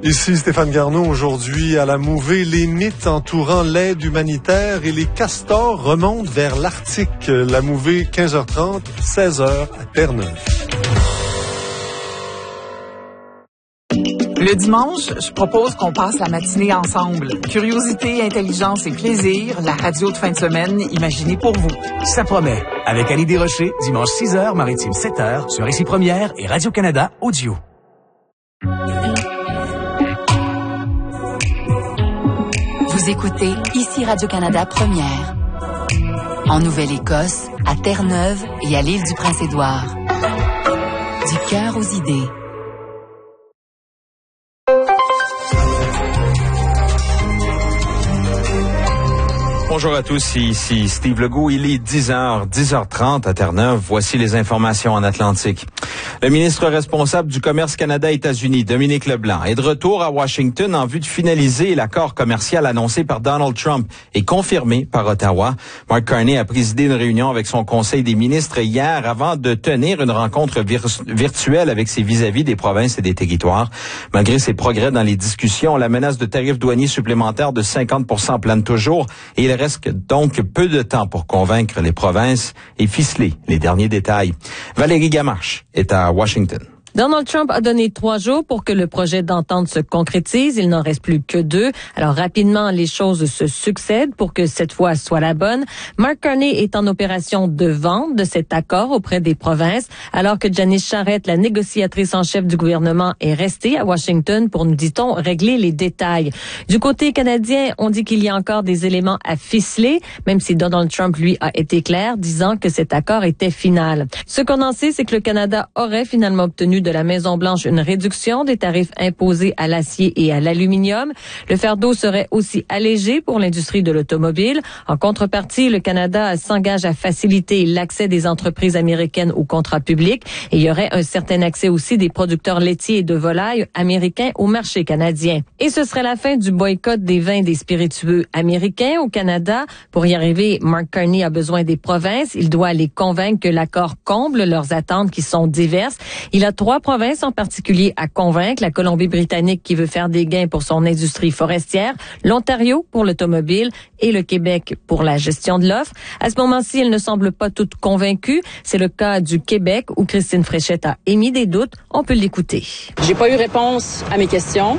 Ici Stéphane Garneau. Aujourd'hui à la Mouvée, les mythes entourant l'aide humanitaire et les castors remontent vers l'Arctique. La Mouvée, 15h30, 16h à Terre-Neuve. Le dimanche, je propose qu'on passe la matinée ensemble. Curiosité, intelligence et plaisir, la radio de fin de semaine imaginée pour vous. Ça promet. Avec Annie Desrochers, dimanche 6h, Maritime 7h, sur Ici Première et Radio-Canada Audio. Vous écoutez Ici Radio-Canada Première. En Nouvelle-Écosse, à Terre-Neuve et à l'île du Prince-Édouard. Du cœur aux idées. Bonjour à tous, ici Steve Legault. Il est 10h30 à Terre-Neuve. Voici les informations en Atlantique. Le ministre responsable du commerce Canada-États-Unis, Dominique Leblanc, est de retour à Washington en vue de finaliser l'accord commercial annoncé par Donald Trump et confirmé par Ottawa. Mark Carney a présidé une réunion avec son conseil des ministres hier avant de tenir une rencontre virtuelle avec ses vis-à-vis des provinces et des territoires. Malgré ses progrès dans les discussions, la menace de tarifs douaniers supplémentaires de 50% plane toujours et il reste donc peu de temps pour convaincre les provinces et ficeler les derniers détails. Valérie Gamache est à Washington. Donald Trump a donné 3 jours pour que le projet d'entente se concrétise. Il n'en reste plus que 2. Alors rapidement, les choses se succèdent pour que cette fois soit la bonne. Mark Carney est en opération de vente de cet accord auprès des provinces, alors que Janice Charette, la négociatrice en chef du gouvernement, est restée à Washington pour, nous dit-on, régler les détails. Du côté canadien, on dit qu'il y a encore des éléments à ficeler, même si Donald Trump, lui, a été clair, disant que cet accord était final. Ce qu'on en sait, c'est que le Canada aurait finalement obtenu de la Maison-Blanche une réduction des tarifs imposés à l'acier et à l'aluminium. Le fardeau serait aussi allégé pour l'industrie de l'automobile. En contrepartie, le Canada s'engage à faciliter l'accès des entreprises américaines aux contrats publics et il y aurait un certain accès aussi des producteurs laitiers et de volailles américains au marché canadien. Et ce serait la fin du boycott des vins et des spiritueux américains au Canada. Pour y arriver, Mark Carney a besoin des provinces. Il doit les convaincre que l'accord comble leurs attentes qui sont diverses. Il a 3 provinces en particulier à convaincre. La Colombie-Britannique qui veut faire des gains pour son industrie forestière, l'Ontario pour l'automobile et le Québec pour la gestion de l'offre. À ce moment-ci, elles ne semblent pas toutes convaincues. C'est le cas du Québec où Christine Fréchette a émis des doutes. On peut l'écouter. J'ai pas eu réponse à mes questions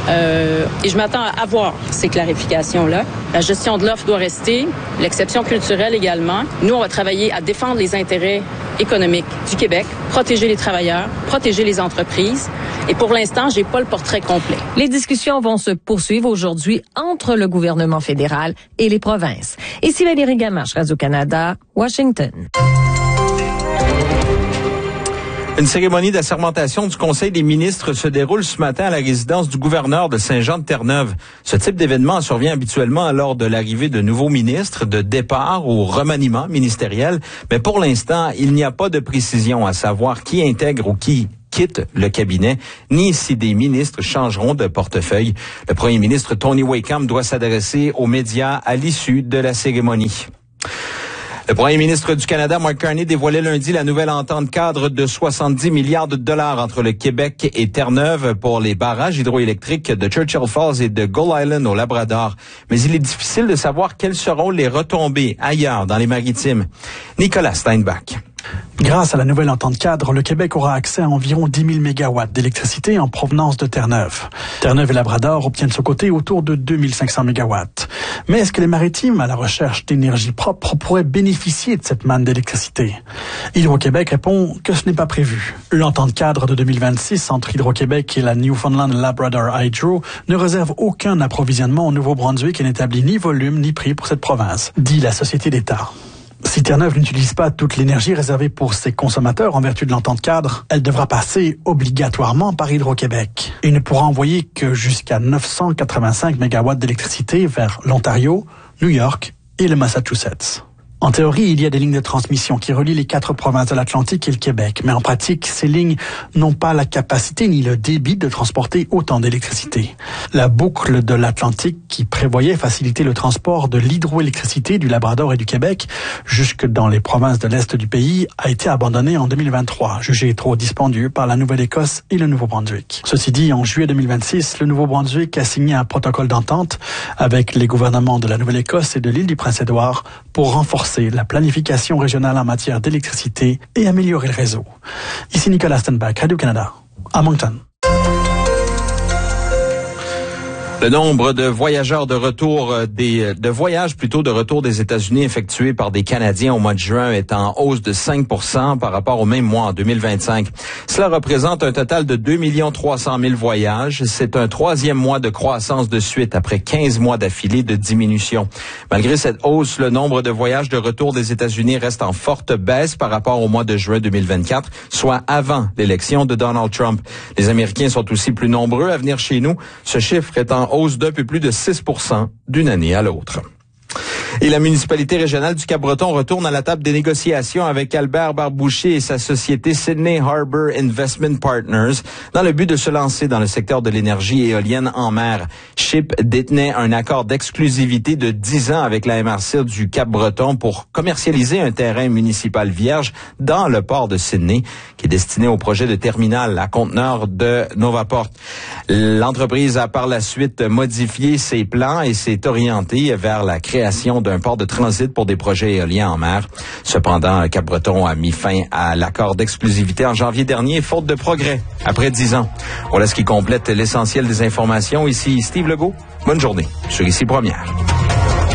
et je m'attends à avoir ces clarifications-là. La gestion de l'offre doit rester, l'exception culturelle également. Nous, on va travailler à défendre les intérêts économiques du Québec, protéger les travailleurs, protéger les entreprises. Et pour l'instant, j'ai pas le portrait complet. Les discussions vont se poursuivre aujourd'hui entre le gouvernement fédéral et les provinces. Ici Valérie Gamache, Radio-Canada, Washington. Une cérémonie d'assermentation du Conseil des ministres se déroule ce matin à la résidence du gouverneur de Saint-Jean-de-Terre-Neuve. Ce type d'événement survient habituellement lors de l'arrivée de nouveaux ministres, de départ ou remaniement ministériel. Mais pour l'instant, il n'y a pas de précision à savoir qui intègre ou qui quitte le cabinet, ni si des ministres changeront de portefeuille. Le premier ministre Tony Wakeham doit s'adresser aux médias à l'issue de la cérémonie. Le premier ministre du Canada, Mark Carney, dévoilait lundi la nouvelle entente cadre de 70 milliards de dollars entre le Québec et Terre-Neuve pour les barrages hydroélectriques de Churchill Falls et de Gull Island au Labrador. Mais il est difficile de savoir quelles seront les retombées ailleurs dans les maritimes. Nicolas Steinbach. Grâce à la nouvelle entente cadre, le Québec aura accès à environ 10 000 mégawatts d'électricité en provenance de Terre-Neuve. Terre-Neuve et Labrador obtiennent de ce côté autour de 2 500 mégawatts. Mais est-ce que les maritimes, à la recherche d'énergie propre, pourraient bénéficier de cette manne d'électricité? Hydro-Québec répond que ce n'est pas prévu. L'entente cadre de 2026 entre Hydro-Québec et la Newfoundland Labrador Hydro ne réserve aucun approvisionnement au Nouveau-Brunswick et n'établit ni volume ni prix pour cette province, dit la société d'État. Si Terre-Neuve n'utilise pas toute l'énergie réservée pour ses consommateurs en vertu de l'entente cadre, elle devra passer obligatoirement par Hydro-Québec. Il ne pourra envoyer que jusqu'à 985 mégawatts d'électricité vers l'Ontario, New York et le Massachusetts. En théorie, il y a des lignes de transmission qui relient les 4 provinces de l'Atlantique et le Québec. Mais en pratique, ces lignes n'ont pas la capacité ni le débit de transporter autant d'électricité. La boucle de l'Atlantique, qui prévoyait faciliter le transport de l'hydroélectricité du Labrador et du Québec jusque dans les provinces de l'Est du pays, a été abandonnée en 2023, jugée trop dispendieux par la Nouvelle-Écosse et le Nouveau-Brunswick. Ceci dit, en juillet 2026, le Nouveau-Brunswick a signé un protocole d'entente avec les gouvernements de la Nouvelle-Écosse et de l'île du Prince-Édouard pour renforcer la planification régionale en matière d'électricité et améliorer le réseau. Ici Nicolas Stenbach, Radio-Canada, à Moncton. Le nombre de voyageurs de retour de retour des États-Unis effectués par des Canadiens au mois de juin est en hausse de 5% par rapport au même mois en 2025. Cela représente un total de 2 300 000 voyages. C'est un 3e mois de croissance de suite après 15 mois d'affilée de diminution. Malgré cette hausse, le nombre de voyages de retour des États-Unis reste en forte baisse par rapport au mois de juin 2024, soit avant l'élection de Donald Trump. Les Américains sont aussi plus nombreux à venir chez nous. Ce chiffre est en hausse d'un peu plus de 6% d'une année à l'autre. Et la municipalité régionale du Cap-Breton retourne à la table des négociations avec Albert Barboucher et sa société Sydney Harbour Investment Partners dans le but de se lancer dans le secteur de l'énergie éolienne en mer. SHIP détenait un accord d'exclusivité de 10 ans avec la MRC du Cap-Breton pour commercialiser un terrain municipal vierge dans le port de Sydney qui est destiné au projet de terminal à conteneurs de Novaport. L'entreprise a par la suite modifié ses plans et s'est orientée vers la création d'un port de transit pour des projets éoliens en mer. Cependant, Cap-Breton a mis fin à l'accord d'exclusivité en janvier dernier, faute de progrès, après 10 ans. Voilà ce qui complète l'essentiel des informations. Ici Steve Legault. Bonne journée sur Ici Première.